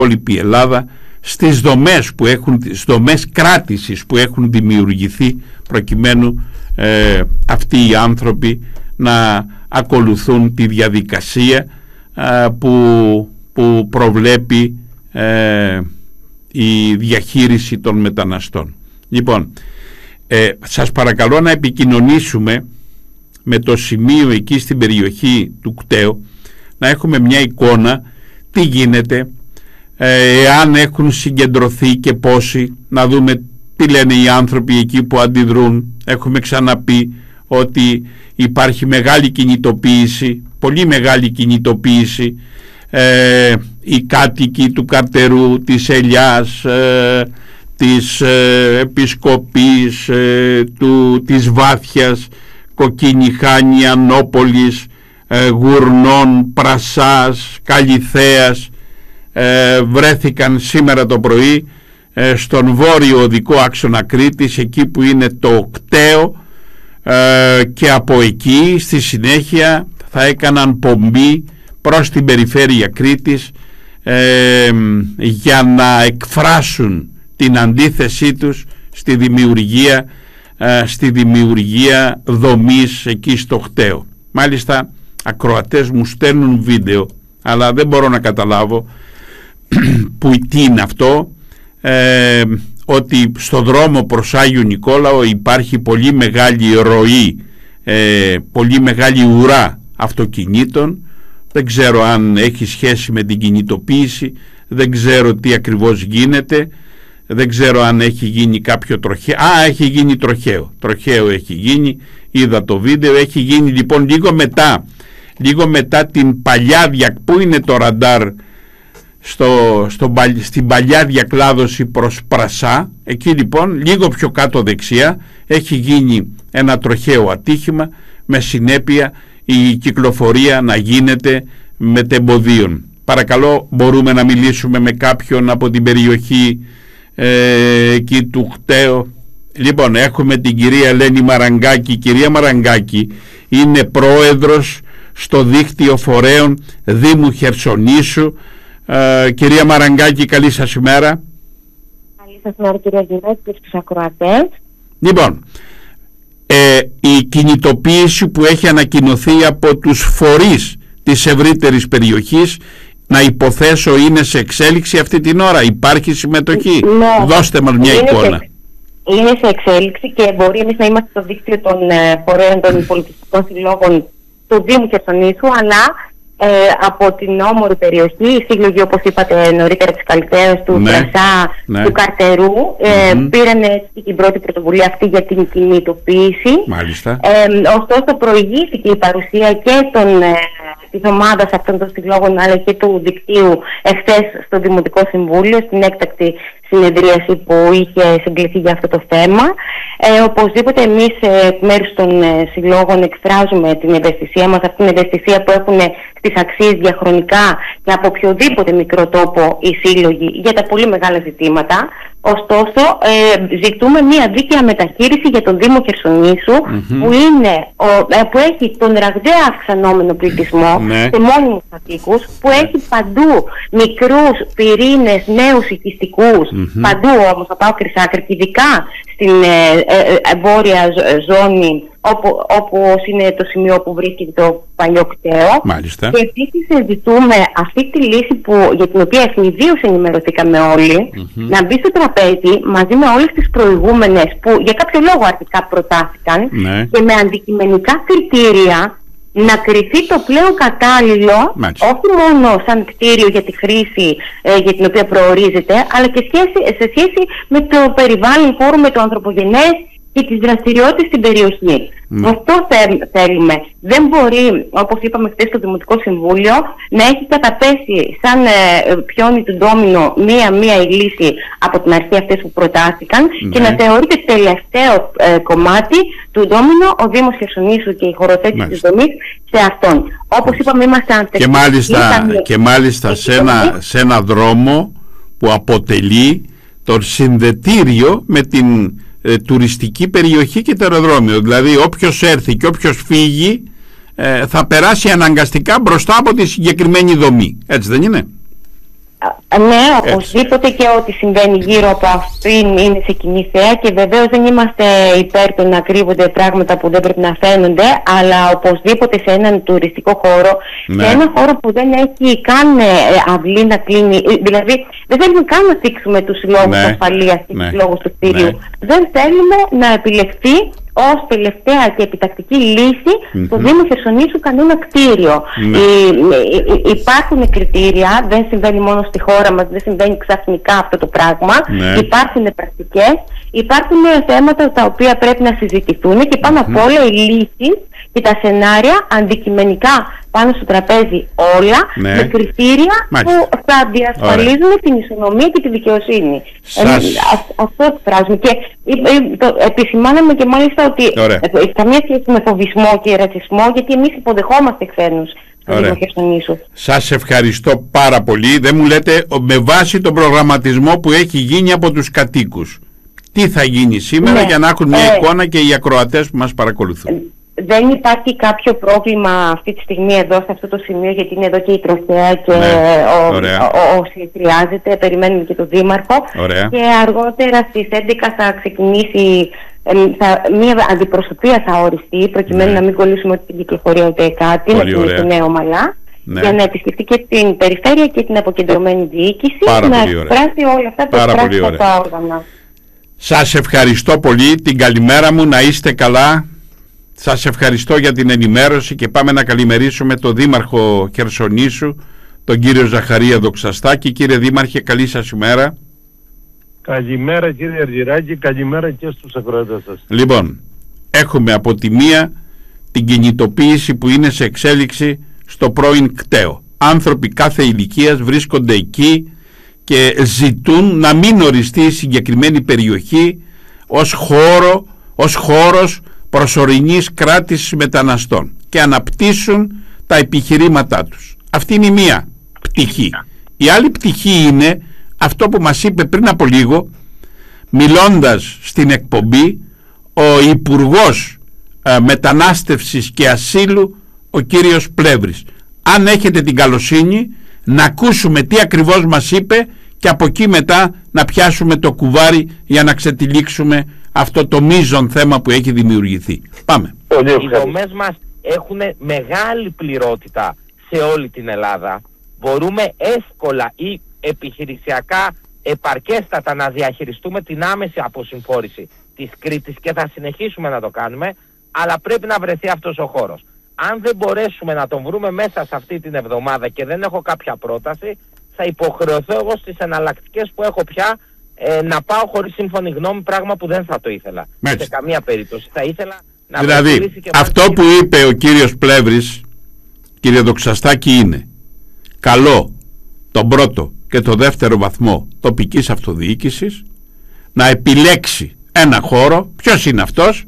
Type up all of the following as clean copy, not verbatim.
υπόλοιπη Ελλάδα, στις δομές κράτησης που έχουν δημιουργηθεί προκειμένου αυτοί οι άνθρωποι να ακολουθούν τη διαδικασία που προβλέπει η διαχείριση των μεταναστών. Λοιπόν, σας παρακαλώ να επικοινωνήσουμε με το σημείο εκεί στην περιοχή του Κταίου, να έχουμε μια εικόνα τι γίνεται, εάν έχουν συγκεντρωθεί και πόσοι, να δούμε τι λένε οι άνθρωποι εκεί που αντιδρούν. Έχουμε ξαναπεί ότι υπάρχει μεγάλη κινητοποίηση, πολύ μεγάλη κινητοποίηση, οι κάτοικοι του Καρτερού, της Ελιάς, της Επισκοπής, της Βάθιας, Κοκκίνη Χάνη, Ανόπολης, Γουρνών, Πρασάς, Καλιθέας, βρέθηκαν σήμερα το πρωί στον βόρειο οδικό άξονα Κρήτης, εκεί που είναι το Κταίο, και από εκεί στη συνέχεια θα έκαναν πομπή προς την περιφέρεια Κρήτης για να εκφράσουν την αντίθεσή τους στη δημιουργία δομής εκεί στο Κταίο. Μάλιστα ακροατές μου στέλνουν βίντεο, αλλά δεν μπορώ να καταλάβω τι είναι αυτό, ότι στο δρόμο προς Άγιο Νικόλαο υπάρχει πολύ μεγάλη ροή, πολύ μεγάλη ουρά αυτοκινήτων. Δεν ξέρω αν έχει σχέση με την κινητοποίηση, δεν ξέρω τι ακριβώς γίνεται, δεν ξέρω αν έχει γίνει κάποιο τροχαίο. Έχει γίνει τροχαίο έχει γίνει, είδα το βίντεο. Έχει γίνει λοιπόν λίγο μετά την παλιά που είναι το ραντάρ, στην παλιά διακλάδωση προς Πρασά. Εκεί λοιπόν λίγο πιο κάτω δεξιά έχει γίνει ένα τροχαίο ατύχημα, με συνέπεια η κυκλοφορία να γίνεται μετεμποδίων. Παρακαλώ, μπορούμε να μιλήσουμε με κάποιον από την περιοχή εκεί του Κταίου? Λοιπόν, έχουμε την κυρία Ελένη Μαραγκάκη. Η κυρία Μαραγκάκη είναι πρόεδρος στο δίκτυο φορέων Δήμου Χερσονήσου. Κυρία Μαραγκάκη, καλή σας ημέρα. Καλή σας ημέρα, κυρία Γινέκη, και στους ακροατές. Λοιπόν, η κινητοποίηση που έχει ανακοινωθεί από τους φορείς της ευρύτερης περιοχής, να υποθέσω είναι σε εξέλιξη αυτή την ώρα? Υπάρχει συμμετοχή? Ναι. Δώστε μας μια εικόνα. Είναι σε εξέλιξη και μπορεί εμείς να είμαστε στο δίκτυο των φορέων των πολιτιστικών συλλόγων του Δήμου Χερσονήσου, αλλά από την όμορφη περιοχή, οι σύλλογοι, όπως είπατε νωρίτερα, της Καλυθέας, του Πρασά, του Καρτερού, πήραν την πρώτη πρωτοβουλία αυτή για την κινητοποίηση. Μάλιστα. Ωστόσο, προηγήθηκε η παρουσία και της ομάδας αυτών των συλλόγων, αλλά και του δικτύου εχθές στο Δημοτικό Συμβούλιο, στην έκτακτη συνεδρίαση που είχε συγκληθεί για αυτό το θέμα. Οπωσδήποτε εμείς εκ μέρους των συλλόγων εκφράζουμε την ευαισθησία μας, αυτήν την ευαισθησία που έχουν στις αξίες διαχρονικά και από οποιοδήποτε μικρό τόπο οι σύλλογοι για τα πολύ μεγάλα ζητήματα. Ωστόσο, ζητούμε μια δίκαια μεταχείριση για τον Δήμο Χερσονήσου, που έχει τον ραγδαία αυξανόμενο πληθυσμό σε μόνιμους κατοίκους, που έχει παντού μικρούς πυρήνες νέους οικιστικούς, παντού όμως από άκρη σ' άκρη, ειδικά στην βόρεια ζώνη, όπως είναι το σημείο που βρίσκεται το παλιό Κταίο. Μάλιστα. Και επίσης ζητούμε αυτή τη λύση για την οποία ευνηδίως ενημερωθήκαμε όλοι, να μπει στο τραπέζι μαζί με όλες τις προηγούμενες που για κάποιο λόγο αρχικά προτάθηκαν, και με αντικειμενικά κριτήρια να κριθεί το πλέον κατάλληλο, όχι μόνο σαν κτίριο για τη χρήση για την οποία προορίζεται, αλλά και σε σχέση με το περιβάλλον χώρο, με το ανθρωπογενές και τις δραστηριότητες στην περιοχή. Αυτό θέλουμε. Δεν μπορεί, όπως είπαμε χθες στο Δημοτικό Συμβούλιο, να έχει καταπέσει σαν πιόνι του ντόμινο μία η λύση από την αρχή αυτές που προτάθηκαν, και να θεωρείται τελευταίο κομμάτι του ντόμινο ο Δήμος Χερσονήσου και η χωροθέτηση της δομής σε αυτόν. Όπως είπαμε, είμαστε ανθεκτικοί. Και μάλιστα σε ένα δρόμο που αποτελεί το συνδετήριο με την τουριστική περιοχή και το αεροδρόμιο. Δηλαδή όποιος έρθει και όποιος φύγει θα περάσει αναγκαστικά μπροστά από τη συγκεκριμένη δομή. Έτσι δεν είναι? Ναι, οπωσδήποτε, και ό,τι συμβαίνει γύρω από αυτήν είναι σε κοινή θέα, και βεβαίως δεν είμαστε υπέρ του να κρύβονται πράγματα που δεν πρέπει να φαίνονται, αλλά οπωσδήποτε σε έναν τουριστικό χώρο, σε έναν χώρο που δεν έχει καν αυλή να κλείνει, δηλαδή δεν θέλουμε καν να θίξουμε τους λόγους ασφαλείας και τους λόγους του κτίριου. Δεν θέλουμε να επιλεχθεί ως τελευταία και επιτακτική λύση το Δήμο Χερσονήσου κανένα κτίριο. Υπάρχουν κριτήρια, δεν συμβαίνει μόνο στη χώρα μας, δεν συμβαίνει ξαφνικά αυτό το πράγμα. Υπάρχουν πρακτικές, υπάρχουν θέματα τα οποία πρέπει να συζητηθούν, και πάνω απ' όλα οι λύσεις και τα σενάρια αντικειμενικά πάνω στο τραπέζι όλα, με κριτήρια που θα διασφαλίζουν την ισονομία και τη δικαιοσύνη. Αυτό εκφράζουμε. Και επισημάναμε και μάλιστα ότι καμία σχέση με φοβισμό και ρατσισμό, γιατί εμείς υποδεχόμαστε ξένους στο Δήμο Χερσονήσου. Σας ευχαριστώ πάρα πολύ. Δεν μου λέτε, με βάση τον προγραμματισμό που έχει γίνει από τους κατοίκους, τι θα γίνει σήμερα, για να έχουν μια εικόνα και οι ακροατές που μας παρακολουθούν. Δεν υπάρχει κάποιο πρόβλημα αυτή τη στιγμή εδώ σε αυτό το σημείο, γιατί είναι εδώ και η τροχέα και όσοι χρειάζεται. Περιμένουμε και τον Δήμαρχο. Και αργότερα στις 11 θα ξεκινήσει μία αντιπροσωπεία, θα οριστεί, προκειμένου να μην κολλήσουμε ούτε την κυκλοφορία ούτε κάτι, να κινηθεί νέο μαλλιά, για να επισκεφτεί και την περιφέρεια και την αποκεντρωμένη διοίκηση, να εκφράσει όλα αυτά που εκφράσει από τα όργανα. Σας ευχαριστώ πολύ. Την καλημέρα μου, να είστε καλά. Σας ευχαριστώ για την ενημέρωση, και πάμε να καλημερίσουμε τον Δήμαρχο Χερσονήσου, τον κύριο Ζαχαρία Δοξαστάκη. Κύριε Δήμαρχε, καλή σας ημέρα. Καλημέρα κύριε Αργυράκη, καλημέρα και στους ακροατές σας. Λοιπόν, έχουμε από τη μία την κινητοποίηση που είναι σε εξέλιξη στο πρώην κτέο. Άνθρωποι κάθε ηλικίας βρίσκονται εκεί και ζητούν να μην οριστεί η συγκεκριμένη περιοχή ως χώρος προσωρινής κράτησης μεταναστών, και αναπτύσσουν τα επιχειρήματά τους. Αυτή είναι η μία πτυχή. Η άλλη πτυχή είναι αυτό που μας είπε πριν από λίγο, μιλώντας στην εκπομπή, ο Υπουργός Μετανάστευσης και Ασύλου, ο κύριος Πλεύρης. Αν έχετε την καλοσύνη να ακούσουμε τι ακριβώς μας είπε, και από εκεί μετά να πιάσουμε το κουβάρι για να ξετυλίξουμε αυτό το μείζον θέμα που έχει δημιουργηθεί. Πάμε. Οι δομές μας έχουν μεγάλη πληρότητα σε όλη την Ελλάδα. Μπορούμε εύκολα ή επιχειρησιακά επαρκέστατα να διαχειριστούμε την άμεση αποσυμφόρηση της Κρήτης, και θα συνεχίσουμε να το κάνουμε, αλλά πρέπει να βρεθεί αυτός ο χώρος. Αν δεν μπορέσουμε να τον βρούμε μέσα σε αυτή την εβδομάδα και δεν έχω κάποια πρόταση, θα υποχρεωθώ εγώ στις εναλλακτικές που έχω πια να πάω χωρίς σύμφωνη γνώμη, πράγμα που δεν θα το ήθελα. Σε καμία περίπτωση. Θα ήθελα να... Δηλαδή, αυτό που είπε ο κύριος Πλεύρης, κύριε Δοξαστάκη, είναι καλό τον πρώτο και το δεύτερο βαθμό τοπικής αυτοδιοίκησης να επιλέξει ένα χώρο, ποιος είναι αυτός,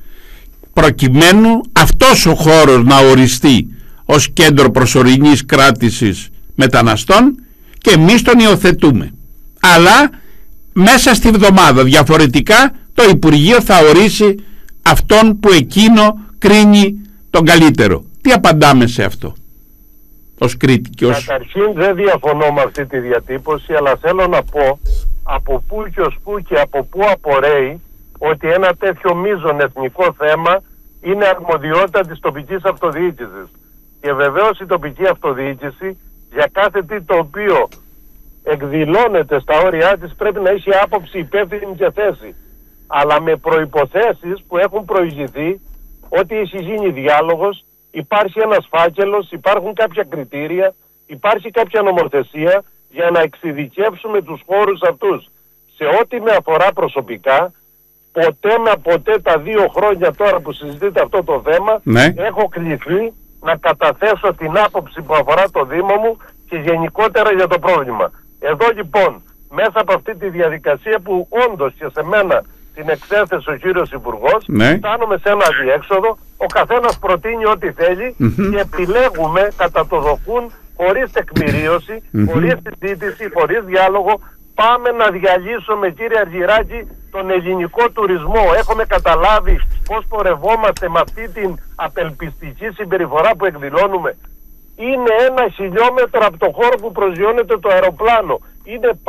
προκειμένου αυτός ο χώρος να οριστεί ως κέντρο προσωρινής κράτησης μεταναστών, και εμείς τον υιοθετούμε. Αλλά μέσα στη βδομάδα, διαφορετικά το Υπουργείο θα ορίσει αυτόν που εκείνο κρίνει τον καλύτερο. Τι απαντάμε σε αυτό ως Κρήτη και ως... Καταρχήν δεν διαφωνώ με αυτή τη διατύπωση, αλλά θέλω να πω από πού και ως πού και από πού απορρέει ότι ένα τέτοιο μείζον εθνικό θέμα είναι αρμοδιότητα της τοπικής αυτοδιοίκησης. Και βεβαίως η τοπική αυτοδιοίκηση για κάθε τι το οποίο εκδηλώνεται στα όρια της πρέπει να έχει άποψη υπεύθυνη και θέση. Αλλά με προϋποθέσεις που έχουν προηγηθεί, ότι έχει γίνει διάλογος, υπάρχει ένας φάκελος, υπάρχουν κάποια κριτήρια, υπάρχει κάποια νομοθεσία για να εξειδικεύσουμε τους χώρους αυτούς. Σε ό,τι με αφορά προσωπικά, ποτέ τα 2 χρόνια τώρα που συζητείται αυτό το θέμα, έχω κληθεί να καταθέσω την άποψη που αφορά το Δήμο μου και γενικότερα για το πρόβλημα. Εδώ λοιπόν, μέσα από αυτή τη διαδικασία που όντως και σε μένα την εξέθεσε ο κύριος Υπουργός, φτάνουμε σε ένα διέξοδο, ο καθένας προτείνει ό,τι θέλει και επιλέγουμε κατά το δοκούν, χωρίς τεκμηρίωση, χωρίς συζήτηση, χωρίς διάλογο, πάμε να διαλύσουμε, κύριε Αργυράκη, τον ελληνικό τουρισμό. Έχουμε καταλάβει πώς πορευόμαστε με αυτή την απελπιστική συμπεριφορά που εκδηλώνουμε. είναι 1 χιλιόμετρο από το χώρο που προσγειώνεται το αεροπλάνο. Είναι